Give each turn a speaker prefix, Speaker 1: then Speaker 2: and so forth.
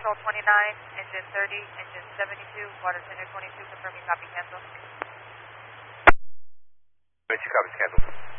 Speaker 1: Control 29, engine 30, engine 72, water tender 22, confirming copy cancel.
Speaker 2: Copy cancel.